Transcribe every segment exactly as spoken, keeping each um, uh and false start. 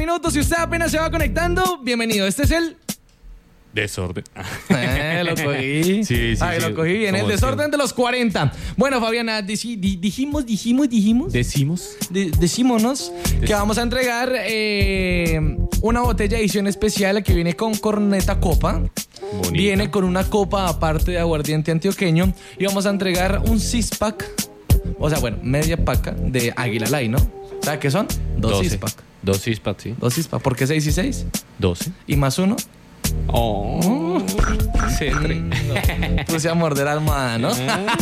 minutos. Si usted apenas se va conectando, bienvenido. Este es el... Desorden. Eh, lo cogí. Sí, sí, Ay, sí. lo cogí bien. El desorden de los cuarenta. Bueno, Fabiana, deci- di- dijimos, dijimos, dijimos. Decimos. De- decímonos que vamos a entregar eh, una botella de edición especial que viene con corneta copa. Bonita. Viene con una copa aparte de aguardiente antioqueño. Y vamos a entregar un six-pack. O sea, bueno, media paca de Águila Light, ¿no? O sea, ¿qué son? Dos doce. six-pack. Dos six-pack, sí. Dos six-pack. ¿Por qué seis y seis? doce. ¿Y más uno? Oh. Cetre. Mm, no, puse a morder almohada, ¿no?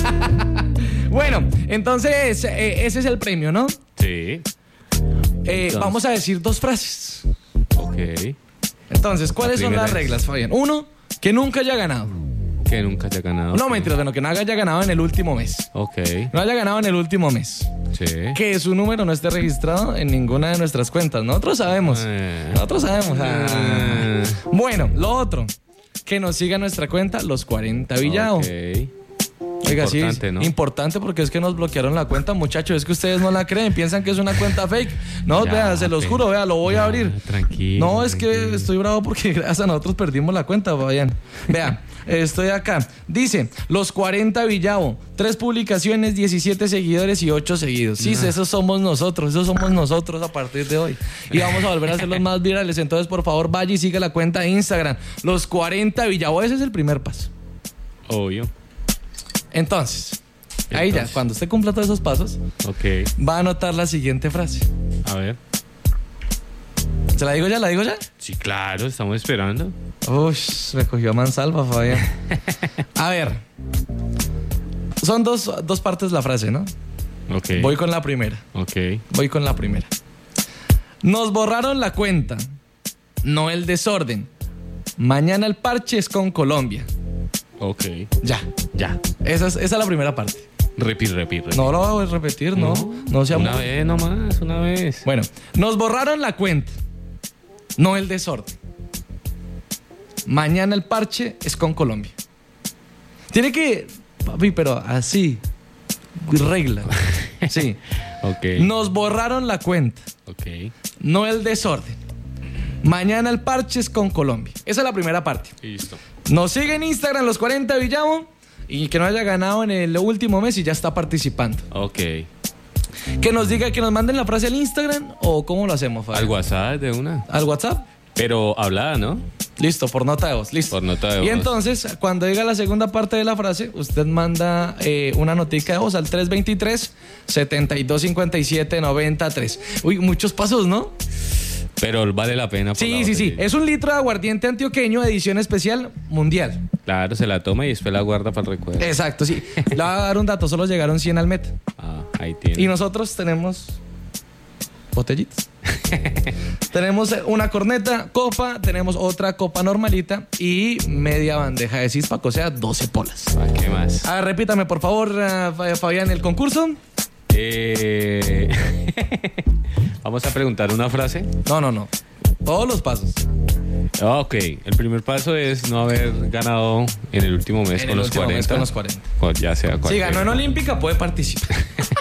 Bueno, entonces eh, ese es el premio, ¿no? Sí. Eh, vamos a decir dos frases. Ok. Entonces, ¿cuáles La son las primera es- reglas, Fabián? Uno, que nunca haya ganado. Que nunca haya ganado. No, mentira, bueno, que no haya ganado en el último mes. Ok. No haya ganado en el último mes. Sí. Que su número no esté registrado en ninguna de nuestras cuentas. Nosotros sabemos. Eh. Nosotros sabemos. Ah. Eh. Bueno, lo otro, que nos siga nuestra cuenta, los cuarenta Villao. Ok. Oiga, Importante, sí, ¿no? importante porque es que nos bloquearon la cuenta, muchachos. Es que ustedes no la creen, piensan que es una cuenta fake. No, Ya, vea, se los pe- juro, vea, lo voy a ya, abrir. tranquilo, No, es que tranquilo. estoy bravo porque gracias a nosotros perdimos la cuenta, Fabián. Vea, estoy acá. Dice, los cuarenta Villavo, tres publicaciones, diecisiete seguidores y ocho seguidos. Sí, Ah. esos somos nosotros, esos somos nosotros a partir de hoy. Y vamos a volver a ser los más virales. Entonces, por favor, vaya y siga la cuenta de Instagram. Los cuarenta Villavo, ese es el primer paso. Obvio. Entonces, ahí ya, Entonces. cuando usted cumpla todos esos pasos, Ok. va a anotar la siguiente frase. A ver. ¿Se la digo ya? ¿La digo ya? Sí, claro, estamos esperando. Uy, me cogió a mansalva, Fabián. A ver. Son dos, dos partes la frase, ¿no? Ok. Voy con la primera. Ok. Voy con la primera. Nos borraron la cuenta, no el desorden. Mañana el parche es con Colombia. Ok. Ya. Ya. Esa es, esa es la primera parte. Repit, repit, repit. No lo voy a repetir, no. No sea Una muy- vez nomás, una vez. Bueno, nos borraron la cuenta, no el desorden. Mañana el parche es con Colombia. Tiene que, papi, pero así, regla. Sí. Ok. Nos borraron la cuenta, Ok. no el desorden. Mañana el parche es con Colombia. Esa es la primera parte. Listo. Nos sigue en Instagram los cuarenta Villavo y que no haya ganado en el último mes y ya está participando. Ok. Que nos diga, que nos manden la frase al Instagram o cómo lo hacemos, Fabi? Al WhatsApp de una. ¿Al WhatsApp? Pero hablada, ¿no? Listo, por nota de voz, listo. Por nota de Y voz. entonces, cuando diga la segunda parte de la frase, usted manda eh, una notica de voz al tres veintitrés, setenta y dos cincuenta y siete, noventa y tres. Uy, muchos pasos, ¿no? Pero vale la pena. por Sí, la sí, sí. botellita. Es un litro de aguardiente antioqueño, edición especial mundial. Claro, se la toma y después la guarda para el recuerdo. Exacto, sí. Le voy a dar un dato, solo llegaron cien al Met. Ah, ahí tiene. Y nosotros tenemos botellitas. Tenemos una corneta, copa, tenemos otra copa normalita y media bandeja de cispac, o sea, doce polas. Ah, ¿qué más? A ver, repítame, por favor, uh, Fa- Fabián, el concurso. Eh... Vamos a preguntar una frase. No, no, no. Todos los pasos. Ah, ok, el primer paso es no haber ganado en el último mes En con el los último mes cuarenta. con los cuarenta. O ya sea Si cualquier. ganó en Olímpica, puede participar.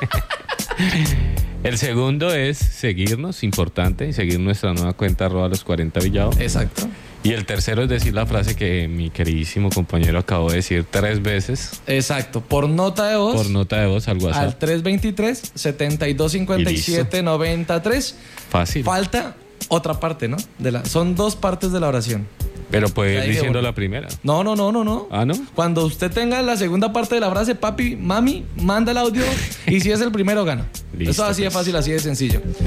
El segundo es seguirnos, importante, y seguir nuestra nueva cuenta arroba los cuarenta Villao. Exacto. Y el tercero es decir la frase que mi queridísimo compañero acabó de decir tres veces Exacto. Por nota de voz. por nota de voz al Al WhatsApp. tres veintitrés, setenta y dos cincuenta y siete, noventa y tres. Fácil. Falta otra parte, ¿no? De la, son dos partes de la oración. Pero puede Ya ir dije diciendo uno. la primera. No, no, no, no, no. Ah, ¿no? Cuando usted tenga la segunda parte de la frase, papi, mami, manda el audio y si es el primero, gana. Listo, Eso así de pues. fácil, así de sencillo.